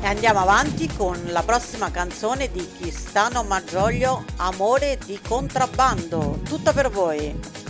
andiamo avanti con la prossima canzone di Chistano Margioglio, Amore di contrabbando. Tutto per voi.